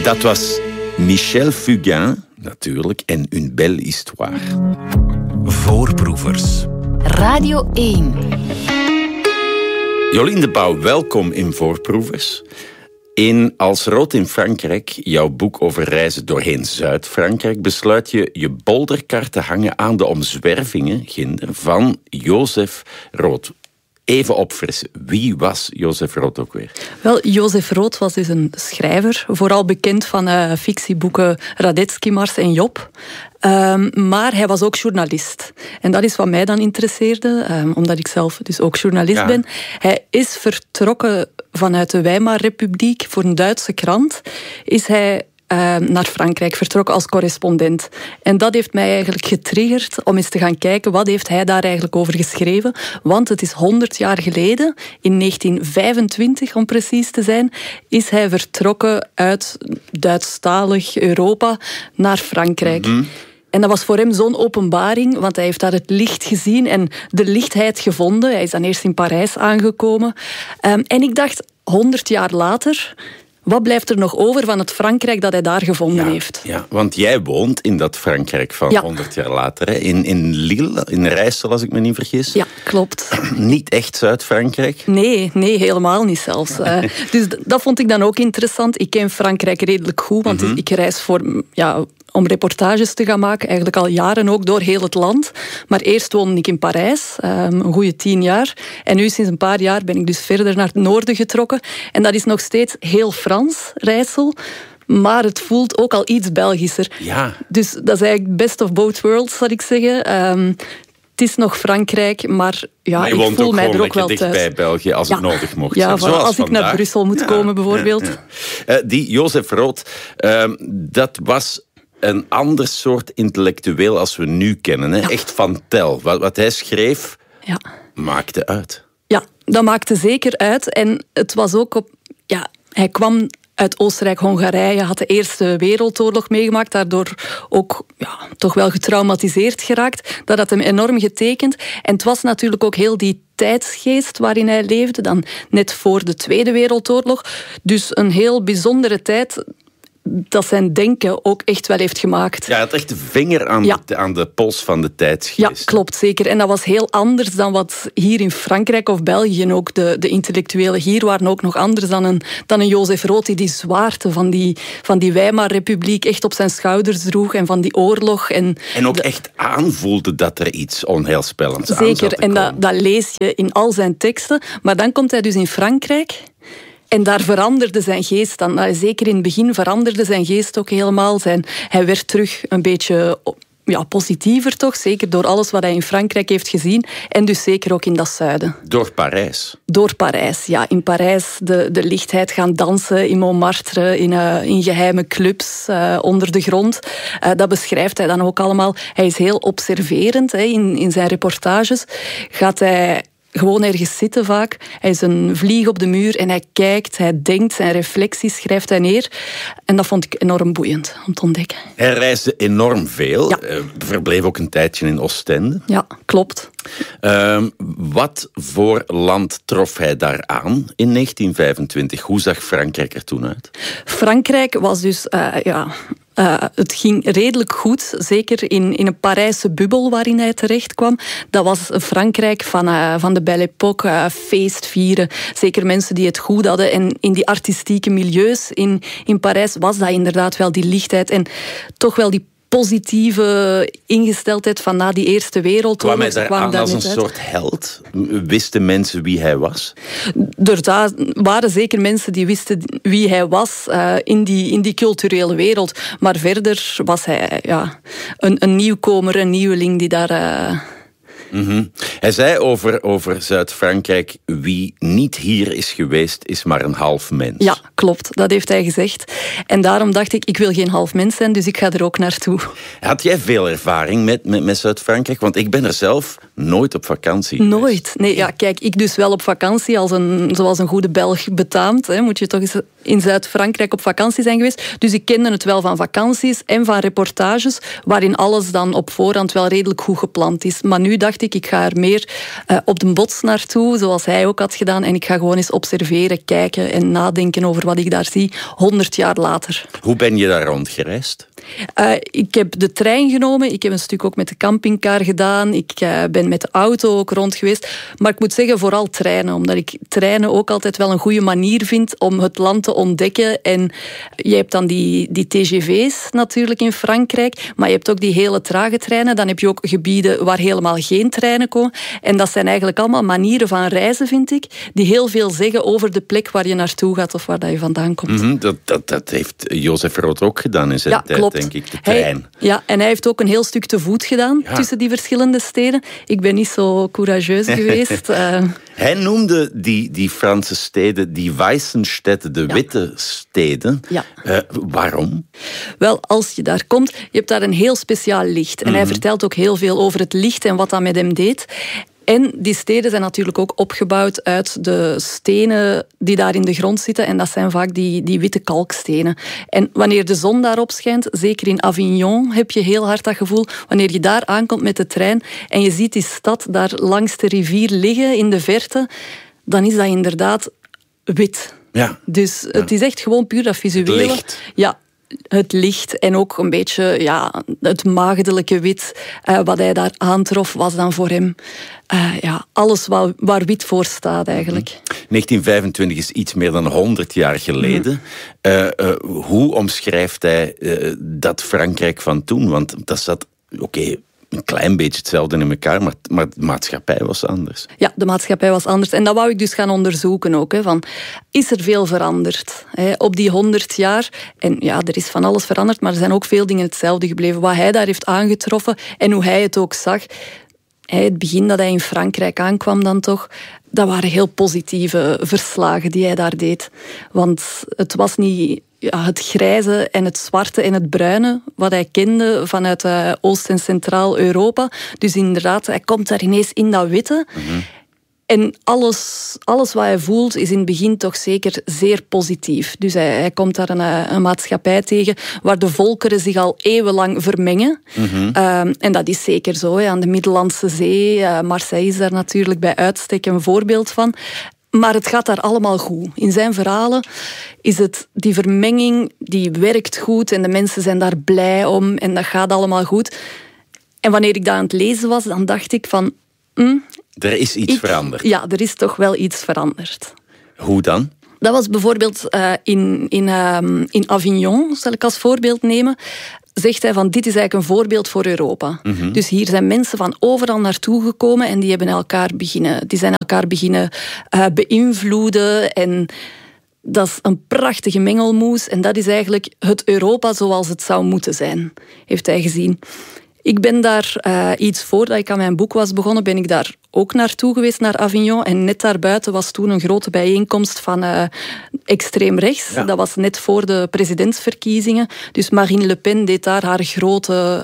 Dat was Michel Fugain, natuurlijk, en Une belle histoire. Voorproevers. Radio 1. Jolien de Pauw, welkom in Voorproevers. In Als rood in Frankrijk, jouw boek over reizen doorheen Zuid-Frankrijk, besluit je je bolderkar te hangen aan de omzwervingen, Ginder, van Joseph Rood. Even opfrissen, wie was Joseph Rood ook weer? Wel, Joseph Rood was dus een schrijver, vooral bekend van fictieboeken Radetzky, Mars en Job. Maar hij was ook journalist. En dat is wat mij dan interesseerde, omdat ik zelf dus ook journalist ben. Hij is vertrokken vanuit de Weimarrepubliek voor een Duitse krant. Is hij naar Frankrijk vertrokken als correspondent. En dat heeft mij eigenlijk getriggerd om eens te gaan kijken wat heeft hij daar eigenlijk over geschreven. Want het is 100 jaar geleden, in 1925 om precies te zijn, is hij vertrokken uit Duitsstalig Europa naar Frankrijk. Mm-hmm. En dat was voor hem zo'n openbaring, want hij heeft daar het licht gezien en de lichtheid gevonden. Hij is dan eerst in Parijs aangekomen. En ik dacht, 100 jaar later, wat blijft er nog over van het Frankrijk dat hij daar gevonden heeft? Ja, want jij woont in dat Frankrijk van 100 jaar later. Hè? In Lille, in Rijssel, als ik me niet vergis. Ja, klopt. Niet echt Zuid-Frankrijk? Nee, helemaal niet zelfs. Dus dat vond ik dan ook interessant. Ik ken Frankrijk redelijk goed, want ik reis om reportages te gaan maken, eigenlijk al jaren ook door heel het land. Maar eerst woonde ik in Parijs, een goede 10 jaar. En nu sinds een paar jaar ben ik dus verder naar het noorden getrokken. En dat is nog steeds heel Frans, Rijssel. Maar het voelt ook al iets Belgischer. Ja. Dus dat is eigenlijk best of both worlds, zal ik zeggen. Het is nog Frankrijk, maar ik voel mij er ook wel thuis. dicht bij België als het nodig mocht zijn. Zoals als ik naar Brussel moet komen bijvoorbeeld. Die Joseph Rood, dat was een ander soort intellectueel als we nu kennen. Hè? Ja. Echt van tel. Wat hij schreef, maakte uit. Ja, dat maakte zeker uit. En het was ook hij kwam uit Oostenrijk-Hongarije, had de Eerste Wereldoorlog meegemaakt, daardoor ook toch wel getraumatiseerd geraakt. Dat had hem enorm getekend. En het was natuurlijk ook heel die tijdsgeest waarin hij leefde, dan net voor de Tweede Wereldoorlog. Dus een heel bijzondere tijd dat zijn denken ook echt wel heeft gemaakt. Ja, hij had echt de vinger aan de pols van de tijdsgeest. Ja, klopt, zeker. En dat was heel anders dan wat hier in Frankrijk of België ook de intellectuelen hier waren ook nog anders dan een Joseph Rood die zwaarte van die Weimarrepubliek echt op zijn schouders droeg en van die oorlog. En ook echt aanvoelde dat er iets onheilspellends aan zat te komen. Zeker, en dat lees je in al zijn teksten. Maar dan komt hij dus in Frankrijk. En daar veranderde zijn geest dan. Zeker in het begin veranderde zijn geest ook helemaal. Hij werd terug een beetje positiever toch. Zeker door alles wat hij in Frankrijk heeft gezien. En dus zeker ook in dat zuiden. Door Parijs? Door Parijs, ja. In Parijs de lichtheid gaan dansen in Montmartre, in geheime clubs onder de grond. Dat beschrijft hij dan ook allemaal. Hij is heel observerend in zijn reportages. Gaat hij gewoon ergens zitten vaak. Hij is een vlieg op de muur en hij kijkt, hij denkt, zijn reflecties schrijft hij neer. En dat vond ik enorm boeiend om te ontdekken. Hij reisde enorm veel. Ja. Verbleef ook een tijdje in Oostende. Ja, klopt. Wat voor land trof hij daar aan in 1925? Hoe zag Frankrijk er toen uit? Frankrijk was dus het ging redelijk goed, zeker in een Parijse bubbel waarin hij terecht kwam. Dat was Frankrijk van de Belle Époque, feest vieren. Zeker mensen die het goed hadden. En in die artistieke milieus in Parijs was dat inderdaad wel die lichtheid en toch wel die positieve ingesteldheid van na die Eerste Wereldoorlog. Kwam hij daar aan als een soort held? Wisten mensen wie hij was? Er waren zeker mensen die wisten wie hij was in die culturele wereld. Maar verder was hij een nieuwkomer, een nieuweling die daar... Mm-hmm. Hij zei over Zuid-Frankrijk, wie niet hier is geweest, is maar een half mens. Ja, klopt. Dat heeft hij gezegd. En daarom dacht ik wil geen half mens zijn, dus ik ga er ook naartoe. Had jij veel ervaring met Zuid-Frankrijk? Want ik ben er zelf nooit op vakantie geweest. Nooit. Nee, kijk, ik dus wel op vakantie, zoals een goede Belg betaamt. Moet je toch eens in Zuid-Frankrijk op vakantie zijn geweest. Dus ik kende het wel van vakanties en van reportages, waarin alles dan op voorhand wel redelijk goed gepland is. Maar nu dacht dacht ik ga er meer op de bots naartoe, zoals hij ook had gedaan. En ik ga gewoon eens observeren, kijken en nadenken over wat ik daar zie 100 jaar later. Hoe ben je daar rondgereisd? Ik heb de trein genomen. Ik heb een stuk ook met de campingcar gedaan. Ik ben met de auto ook rond geweest. Maar ik moet zeggen, vooral treinen. Omdat ik treinen ook altijd wel een goede manier vind om het land te ontdekken. En je hebt dan die TGV's natuurlijk in Frankrijk. Maar je hebt ook die hele trage treinen. Dan heb je ook gebieden waar helemaal geen treinen komen. En dat zijn eigenlijk allemaal manieren van reizen, vind ik. Die heel veel zeggen over de plek waar je naartoe gaat of waar dat je vandaan komt. Mm-hmm, dat heeft Jozef Roth ook gedaan in zijn tijd, klopt. Denk ik, de trein. En hij heeft ook een heel stuk te voet gedaan tussen die verschillende steden. Ik ben niet zo courageus geweest. Hij noemde die Franse steden, die weißen steden, de witte steden. Ja. Waarom? Wel, als je daar komt, je hebt daar een heel speciaal licht. En hij vertelt ook heel veel over het licht en wat dat met hem deed. En die steden zijn natuurlijk ook opgebouwd uit de stenen die daar in de grond zitten. En dat zijn vaak die witte kalkstenen. En wanneer de zon daarop schijnt, zeker in Avignon heb je heel hard dat gevoel. Wanneer je daar aankomt met de trein en je ziet die stad daar langs de rivier liggen in de verte, dan is dat inderdaad wit. Ja. Dus het is echt gewoon puur dat visuele. Het licht. Ja. Het licht en ook een beetje het maagdelijke wit. Wat hij daar aantrof was dan voor hem alles waar wit voor staat eigenlijk. 1925 is iets meer dan 100 jaar geleden. Hoe omschrijft hij dat Frankrijk van toen? Want dat zat, een klein beetje hetzelfde in elkaar, maar de maatschappij was anders. Ja, de maatschappij was anders. En dat wou ik dus gaan onderzoeken ook. Is er veel veranderd op die 100 jaar? En ja, er is van alles veranderd, maar er zijn ook veel dingen hetzelfde gebleven. Wat hij daar heeft aangetroffen en hoe hij het ook zag. Het begin dat hij in Frankrijk aankwam dan toch, dat waren heel positieve verslagen die hij daar deed. Want het was niet het grijze en het zwarte en het bruine wat hij kende vanuit Oost- en Centraal-Europa. Dus inderdaad, hij komt daar ineens in dat witte. Mm-hmm. En alles wat hij voelt is in het begin toch zeker zeer positief. Dus hij komt daar een maatschappij tegen waar de volkeren zich al eeuwenlang vermengen. Mm-hmm. En dat is zeker zo. Aan de Middellandse Zee, Marseille is daar natuurlijk bij uitstek een voorbeeld van. Maar het gaat daar allemaal goed. In zijn verhalen is het die vermenging, die werkt goed en de mensen zijn daar blij om en dat gaat allemaal goed. En wanneer ik dat aan het lezen was, dan dacht ik van... er is iets veranderd. Ja, er is toch wel iets veranderd. Hoe dan? Dat was bijvoorbeeld in Avignon, zal ik als voorbeeld nemen. Zegt hij van dit is eigenlijk een voorbeeld voor Europa. Mm-hmm. Dus hier zijn mensen van overal naartoe gekomen en die zijn elkaar beginnen beïnvloeden. En dat is een prachtige mengelmoes. En dat is eigenlijk het Europa zoals het zou moeten zijn, heeft hij gezien. Ik ben daar iets voordat ik aan mijn boek was begonnen, ben ik daar ook naartoe geweest, naar Avignon. En net daarbuiten was toen een grote bijeenkomst van extreem rechts. Ja. Dat was net voor de presidentsverkiezingen. Dus Marine Le Pen deed daar haar grote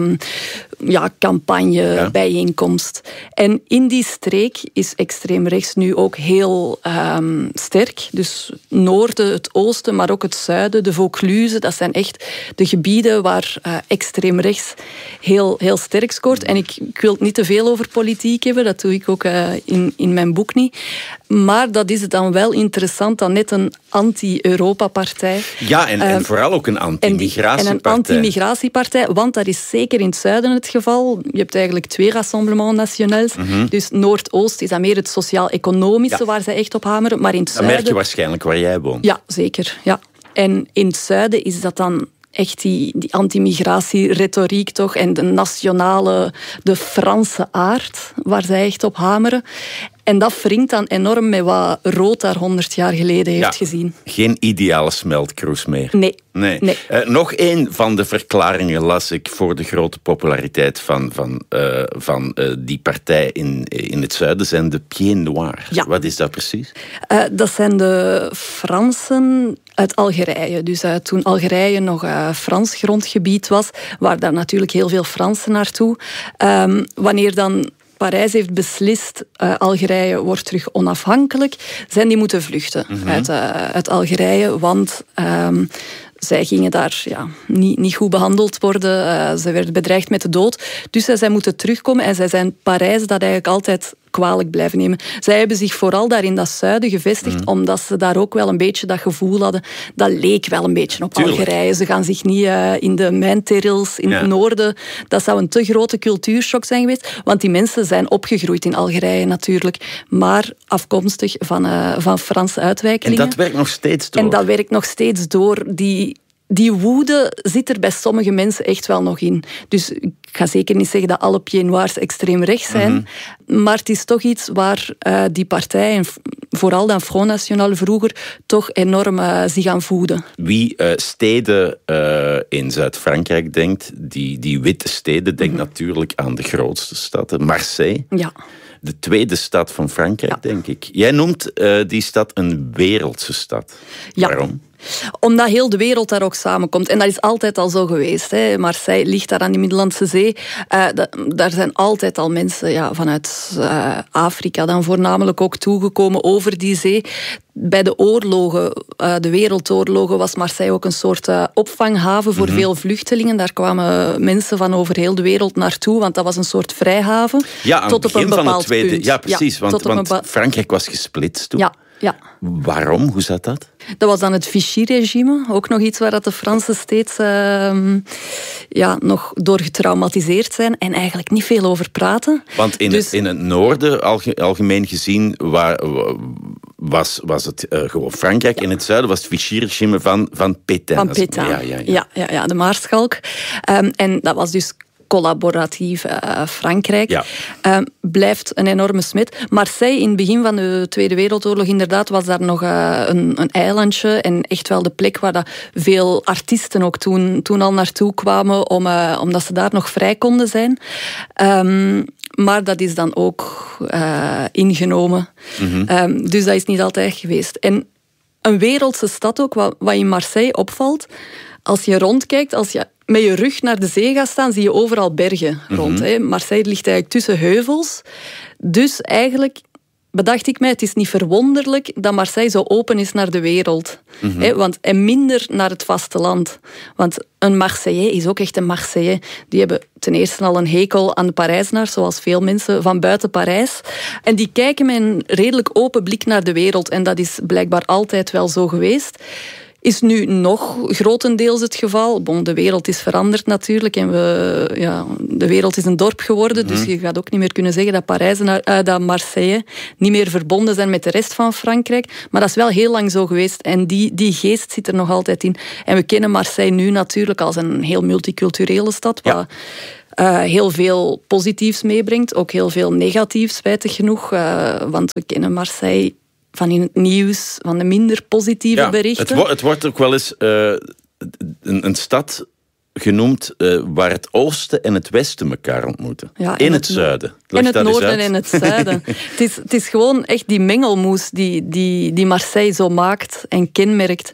campagne, bijeenkomst. En in die streek is extreem rechts nu ook heel sterk. Dus noorden, het oosten, maar ook het zuiden, de Vaucluse. Dat zijn echt de gebieden waar extreem rechts heel, heel sterk scoort. En ik wil het niet te veel over politiek hebben, dat doe ik ook in mijn boek niet. Maar dat is dan wel interessant dat net een anti-Europa-partij... Ja, en vooral ook een anti-migratiepartij. En een anti-migratiepartij, want dat is zeker in het zuiden het geval. Je hebt eigenlijk 2 Rassemblements Nationals. Mm-hmm. Dus Noordoost is dat meer het sociaal-economische waar zij echt op hameren. Maar in het zuiden... Dat merk je waarschijnlijk waar jij woont. Ja, zeker. Ja. En in het zuiden is dat dan... echt die anti-migratie-retoriek toch en de Franse aard, waar zij echt op hameren. En dat wringt dan enorm met wat Roth daar 100 jaar geleden heeft gezien. Geen ideale smeltkroes meer. Nee. Nog één van de verklaringen las ik voor de grote populariteit van die partij in het zuiden, zijn de Pieds Noirs. Ja. Wat is dat precies? Dat zijn de Fransen uit Algerije. Dus toen Algerije nog Frans grondgebied was, waren daar natuurlijk heel veel Fransen naartoe. Wanneer dan Parijs heeft beslist, Algerije wordt terug onafhankelijk, zijn die moeten vluchten uit Algerije, want zij gingen daar niet goed behandeld worden. Ze werden bedreigd met de dood. Dus zij moeten terugkomen en zij zijn Parijs dat eigenlijk altijd kwalijk blijven nemen. Zij hebben zich vooral daar in dat zuiden gevestigd, omdat ze daar ook wel een beetje dat gevoel hadden. Dat leek wel een beetje op Algerije. Ze gaan zich niet in de mijnterrils in het noorden. Dat zou een te grote cultuurshock zijn geweest. Want die mensen zijn opgegroeid in Algerije natuurlijk. Maar afkomstig van Franse uitwijkelingen. En dat werkt nog steeds door. En dat werkt nog steeds door. Die woede zit er bij sommige mensen echt wel nog in. Dus ik ga zeker niet zeggen dat alle Pieds Noirs extreem rechts zijn. Maar het is toch iets waar die partij, en vooral dan Front National vroeger, toch enorm zich aan voeden. Wie steden in Zuid-Frankrijk denkt, die witte steden, denkt natuurlijk aan de grootste stad, Marseille. Ja. De tweede stad van Frankrijk, denk ik. Jij noemt die stad een wereldse stad. Ja. Waarom? Omdat heel de wereld daar ook samenkomt. En dat is altijd al zo geweest. Hè. Marseille ligt daar aan die Middellandse Zee. Daar zijn altijd al mensen vanuit Afrika dan voornamelijk ook toegekomen over die zee. Bij de oorlogen, de wereldoorlogen, was Marseille ook een soort opvanghaven voor veel vluchtelingen. Daar kwamen mensen van over heel de wereld naartoe, want dat was een soort vrijhaven. Ja, aan tot het begin op een van bepaald het tweede... punt. Ja, precies, want Frankrijk was gesplitst toen. Ja. Waarom? Hoe zat dat? Dat was dan het Vichy-regime. Ook nog iets waar dat de Fransen steeds nog door getraumatiseerd zijn en eigenlijk niet veel over praten. Want in het noorden, algemeen gezien, was het gewoon Frankrijk. In het zuiden was het Vichy-regime van Pétain. Van Pétain, ja, de maarschalk. En dat was dus collaboratief Frankrijk. Blijft een enorme smet. Marseille, in het begin van de Tweede Wereldoorlog, inderdaad, was daar nog een eilandje en echt wel de plek waar dat veel artiesten ook toen al naartoe kwamen, omdat ze daar nog vrij konden zijn. Maar dat is dan ook ingenomen. Dus dat is niet altijd geweest. En een wereldse stad ook, wat in Marseille opvalt, als je rondkijkt, als je met je rug naar de zee gaat staan, zie je overal bergen rond. Hè. Marseille ligt eigenlijk tussen heuvels. Dus eigenlijk bedacht ik mij, het is niet verwonderlijk dat Marseille zo open is naar de wereld. En minder naar het vasteland. Want een Marseillais is ook echt een Marseillais. Die hebben ten eerste al een hekel aan de Parijzenaars, zoals veel mensen van buiten Parijs. En die kijken met een redelijk open blik naar de wereld. En dat is blijkbaar altijd wel zo geweest. Is nu nog grotendeels het geval. De wereld is veranderd natuurlijk. En de wereld is een dorp geworden. Dus je gaat ook niet meer kunnen zeggen dat Marseille niet meer verbonden zijn met de rest van Frankrijk. Maar dat is wel heel lang zo geweest. En die geest zit er nog altijd in. En we kennen Marseille nu natuurlijk als een heel multiculturele stad. Wat heel veel positiefs meebrengt. Ook heel veel negatiefs, spijtig genoeg. Want we kennen Marseille van in het nieuws, van de minder positieve berichten. Het wordt ook wel eens een stad genoemd waar het oosten en het westen elkaar ontmoeten. Ja, in het zuiden. In het noorden en het zuiden. Het is gewoon echt die mengelmoes die Marseille zo maakt en kenmerkt.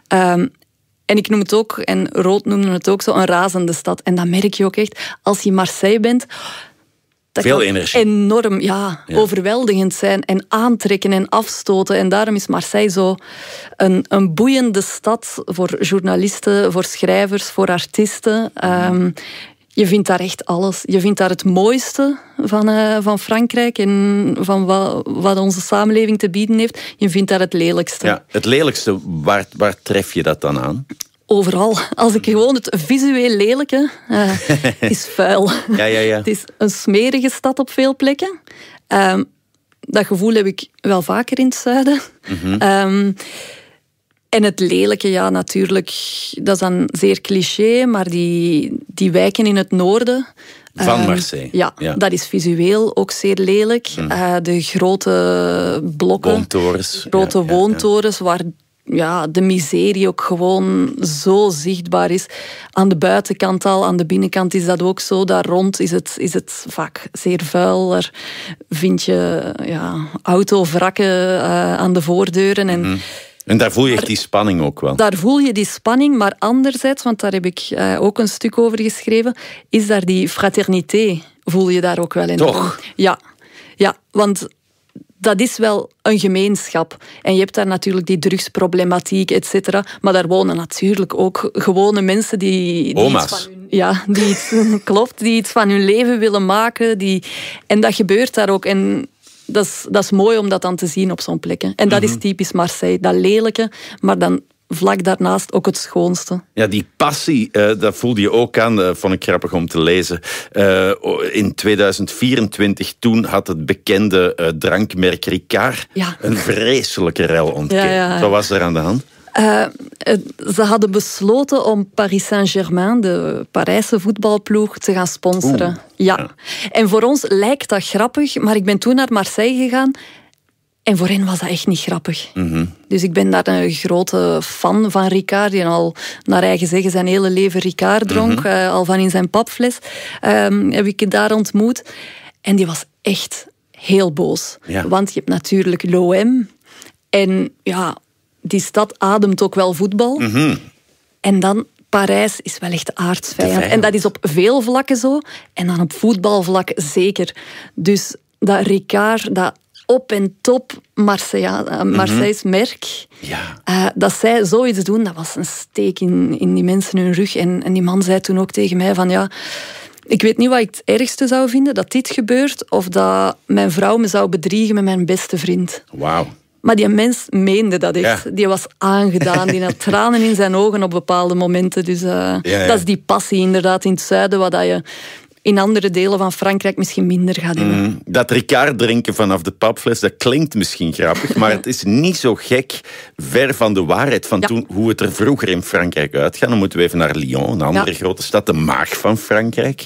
En ik noem het ook, en Rood noemde het ook zo, een razende stad. En dat merk je ook echt. Als je in Marseille bent, dat veel kan energie. Enorm, overweldigend zijn en aantrekken en afstoten. En daarom is Marseille zo een boeiende stad voor journalisten, voor schrijvers, voor artiesten. Je vindt daar echt alles. Je vindt daar het mooiste van Frankrijk en van wat onze samenleving te bieden heeft. Je vindt daar het lelijkste. Ja, het lelijkste, waar tref je dat dan aan? Overal. Als ik gewoon het visueel lelijke is vuil. Ja. Het is een smerige stad op veel plekken. Dat gevoel heb ik wel vaker in het zuiden. En het lelijke, natuurlijk, dat is dan zeer cliché, maar die wijken in het noorden. Van Marseille. Ja, dat is visueel ook zeer lelijk. De grote blokken. Woontorens. Grote woontorens, waar de miserie ook gewoon zo zichtbaar is. Aan de buitenkant al, aan de binnenkant is dat ook zo. Daar rond is het vaak zeer vuil. Daar vind je autowrakken aan de voordeuren. En En daar voel je echt die spanning ook wel. Daar voel je die spanning, maar anderzijds, want daar heb ik ook een stuk over geschreven, is daar die fraternité, voel je daar ook wel in. Toch? Ja, want dat is wel een gemeenschap. En je hebt daar natuurlijk die drugsproblematiek, et cetera. Maar daar wonen natuurlijk ook gewone mensen die Oma's. iets van hun, die iets van hun leven willen maken. En dat gebeurt daar ook. En dat is mooi om dat dan te zien op zo'n plek. En dat is typisch Marseille. Dat lelijke, maar dan vlak daarnaast ook het schoonste. Ja, die passie, dat voelde je ook aan, vond ik grappig om te lezen. In 2024, toen had het bekende drankmerk Ricard een vreselijke rel ontkend. Wat was er aan de hand? Ze hadden besloten om Paris Saint-Germain, de Parijse voetbalploeg, te gaan sponsoren. Ja. En voor ons lijkt dat grappig, maar ik ben toen naar Marseille gegaan en voor hen was dat echt niet grappig. Mm-hmm. Dus ik ben daar een grote fan van Ricard, die al naar eigen zeggen zijn hele leven Ricard dronk, al van in zijn papfles, heb ik daar ontmoet. En die was echt heel boos. Ja. Want je hebt natuurlijk l'OM en die stad ademt ook wel voetbal. Mm-hmm. En dan Parijs is wel echt de aardsvijand. En dat is op veel vlakken zo. En dan op voetbalvlak zeker. Dus dat Ricard, dat op en top Marseille's merk, dat zij zoiets doen, dat was een steek in die mensen hun rug. En die man zei toen ook tegen mij van ik weet niet wat ik het ergste zou vinden, dat dit gebeurt, of dat mijn vrouw me zou bedriegen met mijn beste vriend. Wauw. Maar die mens meende dat echt. Ja. Die was aangedaan. Die had tranen in zijn ogen op bepaalde momenten. Dus dat is die passie inderdaad in het zuiden, wat je in andere delen van Frankrijk misschien minder gaat hebben. Dat Ricard drinken vanaf de papfles, dat klinkt misschien grappig, maar het is niet zo gek ver van de waarheid van toen, hoe het er vroeger in Frankrijk uitging. Dan moeten we even naar Lyon, een andere grote stad, de maag van Frankrijk.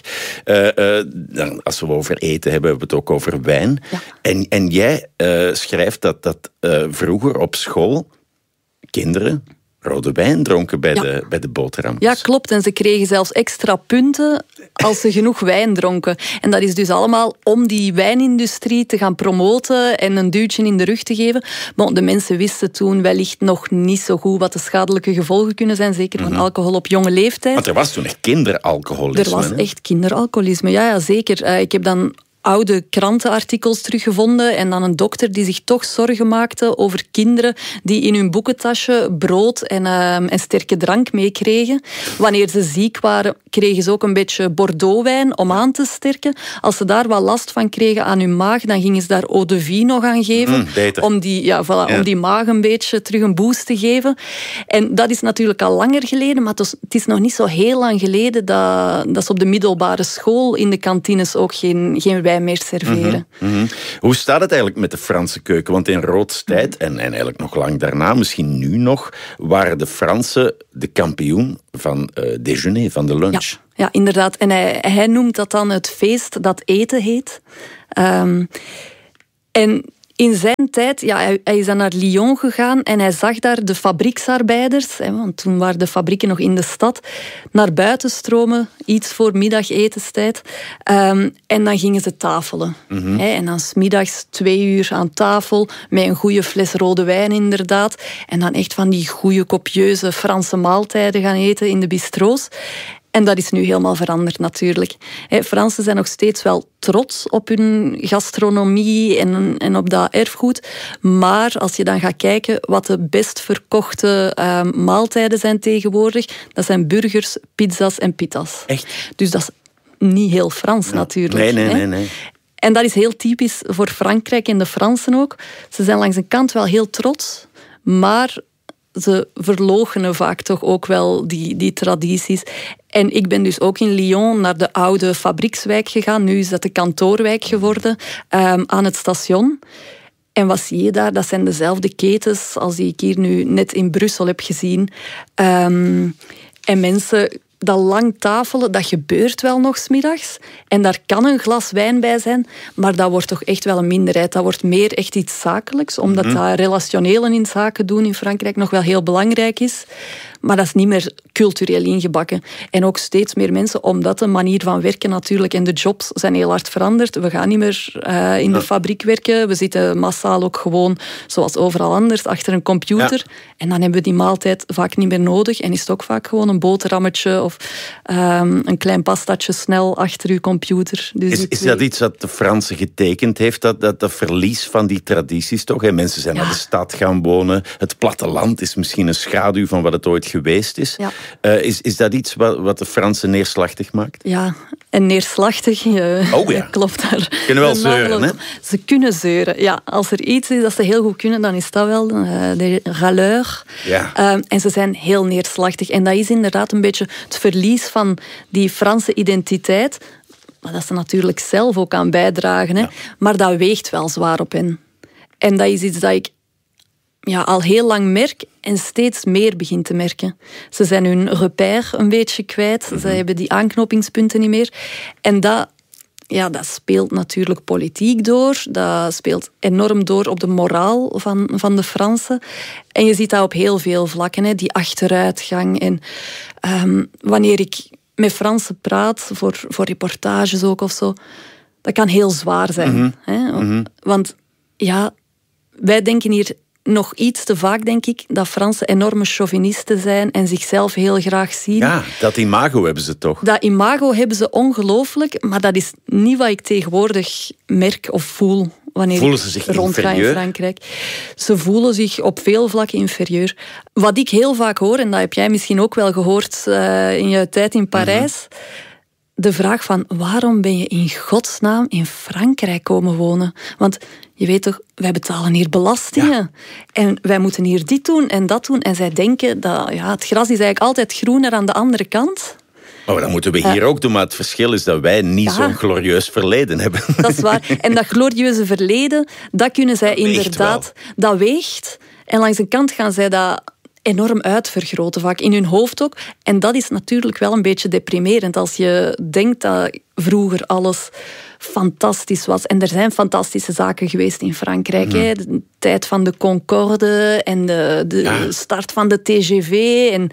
Als we over eten hebben, hebben we het ook over wijn. Ja. En jij schrijft dat vroeger op school kinderen rode wijn dronken bij de boterham. Ja, klopt. En ze kregen zelfs extra punten als ze genoeg wijn dronken. En dat is dus allemaal om die wijnindustrie te gaan promoten en een duwtje in de rug te geven. Maar de mensen wisten toen wellicht nog niet zo goed wat de schadelijke gevolgen kunnen zijn, zeker van alcohol op jonge leeftijd. Want er was toen echt kinderalcoholisme. Er was echt kinderalcoholisme, ja zeker. Ik heb dan oude krantenartikels teruggevonden en dan een dokter die zich toch zorgen maakte over kinderen die in hun boekentasje brood en sterke drank meekregen. Wanneer ze ziek waren, kregen ze ook een beetje Bordeauxwijn om aan te sterken. Als ze daar wat last van kregen aan hun maag, dan gingen ze daar eau de vie nog aan geven. Om die maag een beetje terug een boost te geven. En dat is natuurlijk al langer geleden, maar het is nog niet zo heel lang geleden dat ze op de middelbare school in de kantines ook geen wijn meer serveren. Hoe staat het eigenlijk met de Franse keuken? Want in Roods tijd, en eigenlijk nog lang daarna, misschien nu nog, waren de Fransen de kampioen van déjeuner, van de lunch. Ja, inderdaad. En hij noemt dat dan het feest dat eten heet. En in zijn tijd, hij is dan naar Lyon gegaan en hij zag daar de fabrieksarbeiders, want toen waren de fabrieken nog in de stad, naar buiten stromen, iets voor middagetenstijd. En dan gingen ze tafelen. En dan 's middags 2 uur aan tafel, met een goede fles rode wijn inderdaad. En dan echt van die goede, copieuze Franse maaltijden gaan eten in de bistro's. En dat is nu helemaal veranderd natuurlijk. Fransen zijn nog steeds wel trots op hun gastronomie en op dat erfgoed. Maar als je dan gaat kijken wat de best verkochte maaltijden zijn tegenwoordig, dat zijn burgers, pizza's en pitas. Echt? Dus dat is niet heel Frans natuurlijk. Nee. En dat is heel typisch voor Frankrijk en de Fransen ook. Ze zijn langs een kant wel heel trots, maar ze verloochenen vaak toch ook wel die tradities. En ik ben dus ook in Lyon naar de oude fabriekswijk gegaan. Nu is dat de kantoorwijk geworden, aan het station. En wat zie je daar? Dat zijn dezelfde ketens als die ik hier nu net in Brussel heb gezien. En mensen dat lang tafelen, dat gebeurt wel nog 's middags. En daar kan een glas wijn bij zijn, maar dat wordt toch echt wel een minderheid. Dat wordt meer echt iets zakelijks, omdat dat relationele in zaken doen in Frankrijk nog wel heel belangrijk is. Maar dat is niet meer cultureel ingebakken. En ook steeds meer mensen, omdat de manier van werken natuurlijk en de jobs zijn heel hard veranderd. We gaan niet meer in de fabriek werken. We zitten massaal ook gewoon, zoals overal anders, achter een computer. Ja. En dan hebben we die maaltijd vaak niet meer nodig. En is het ook vaak gewoon een boterhammetje of een klein pastatje snel achter uw computer. Dus is dat iets dat de Fransen getekend heeft, dat verlies van die tradities toch? Hè? Mensen zijn naar de stad gaan wonen. Het platteland is misschien een schaduw van wat het ooit geweest is. Ja. Is dat iets wat de Fransen neerslachtig maakt? Ja, en neerslachtig, klopt daar. Kunnen wel zeuren, hè? Ze kunnen zeuren, ja. Als er iets is dat ze heel goed kunnen, dan is dat wel de râleur. Ja. En ze zijn heel neerslachtig. En dat is inderdaad een beetje het verlies van die Franse identiteit, maar dat ze natuurlijk zelf ook aan bijdragen. Hè. Ja. Maar dat weegt wel zwaar op hen. En dat is iets dat ik al heel lang merk en steeds meer begin te merken. Ze zijn hun repère een beetje kwijt. Ze hebben die aanknopingspunten niet meer. En dat speelt natuurlijk politiek door. Dat speelt enorm door op de moraal van de Fransen. En je ziet dat op heel veel vlakken, hè, die achteruitgang. En wanneer ik met Fransen praat, voor reportages ook of zo, dat kan heel zwaar zijn. Hè? Want wij denken hier nog iets te vaak, denk ik, dat Fransen enorme chauvinisten zijn en zichzelf heel graag zien. Ja, dat imago hebben ze toch? Dat imago hebben ze ongelooflijk, maar dat is niet wat ik tegenwoordig merk of voel wanneer voelen ze zich rondga in Frankrijk. Ze voelen zich op veel vlakken inferieur. Wat ik heel vaak hoor, en dat heb jij misschien ook wel gehoord in je tijd in Parijs, de vraag van waarom ben je in godsnaam in Frankrijk komen wonen? Want je weet toch, wij betalen hier belastingen. Ja. En wij moeten hier dit doen en dat doen. En zij denken dat het gras is eigenlijk altijd groener aan de andere kant. Oh, dat moeten we hier ook doen, maar het verschil is dat wij niet zo'n glorieus verleden hebben. Dat is waar. En dat glorieuze verleden, dat kunnen zij inderdaad... Dat weegt. En langs de kant gaan zij dat enorm uitvergroten, vaak in hun hoofd ook. En dat is natuurlijk wel een beetje deprimerend als je denkt dat vroeger alles fantastisch was. En er zijn fantastische zaken geweest in Frankrijk. Hè. De tijd van de Concorde en de start van de TGV. En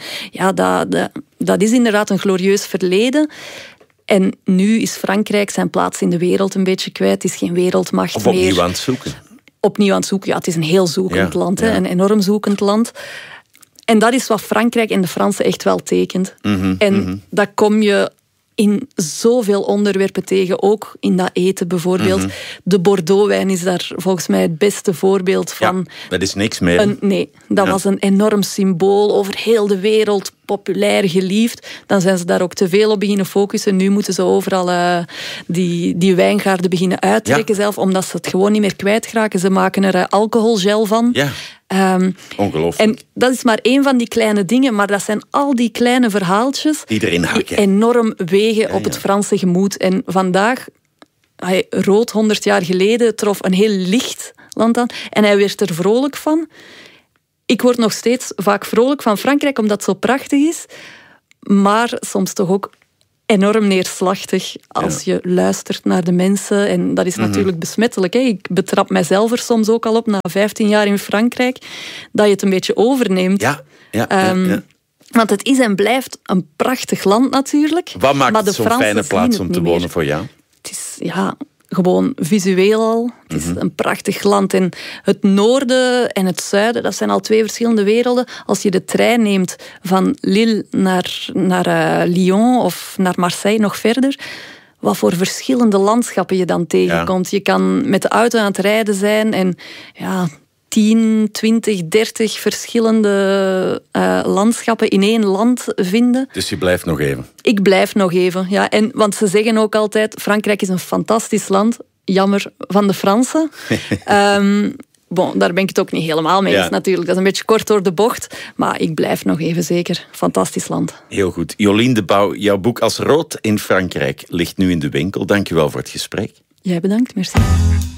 dat is inderdaad een glorieus verleden. En nu is Frankrijk zijn plaats in de wereld een beetje kwijt. Het is geen wereldmacht meer. Of opnieuw aan het zoeken. Opnieuw aan het zoeken, het is een heel zoekend land. Hè. Een enorm zoekend land. En dat is wat Frankrijk en de Fransen echt wel tekent. Dat kom je in zoveel onderwerpen tegen, ook in dat eten bijvoorbeeld. De Bordeaux-wijn is daar volgens mij het beste voorbeeld van. Ja, dat is niks meer. Dat was een enorm symbool, over heel de wereld, populair, geliefd. Dan zijn ze daar ook te veel op beginnen focussen. Nu moeten ze overal die wijngaarden beginnen uittrekken zelf, omdat ze het gewoon niet meer kwijtraken. Ze maken er alcoholgel van. Ja. Ongelooflijk. En dat is maar één van die kleine dingen, maar dat zijn al die kleine verhaaltjes die erin hakken, enorm wegen op het Franse gemoed. En vandaag, Rood 100 jaar geleden, trof een heel licht land aan en hij werd er vrolijk van. Ik word nog steeds vaak vrolijk van Frankrijk, omdat het zo prachtig is, maar soms toch ook enorm neerslachtig als je luistert naar de mensen. En dat is natuurlijk besmettelijk. Hè. Ik betrap mijzelf er soms ook al op, na 15 jaar in Frankrijk, dat je het een beetje overneemt. Ja. Want het is en blijft een prachtig land natuurlijk. Wat maakt het zo'n fijne plaats om te wonen voor jou? Het is gewoon visueel al. Het is een prachtig land. En het noorden en het zuiden, dat zijn al twee verschillende werelden. Als je de trein neemt van Lille naar Lyon of naar Marseille nog verder, wat voor verschillende landschappen je dan tegenkomt. Je kan met de auto aan het rijden zijn en 10, 20, 30 verschillende landschappen in één land vinden. Dus je blijft nog even? Ik blijf nog even, ja. Want ze zeggen ook altijd, Frankrijk is een fantastisch land. Jammer van de Fransen. Daar ben ik het ook niet helemaal mee eens natuurlijk. Dat is een beetje kort door de bocht. Maar ik blijf nog even zeker. Fantastisch land. Heel goed. Jolien de Bouw, jouw boek Als rood in Frankrijk ligt nu in de winkel. Dank je wel voor het gesprek. Jij bedankt, merci.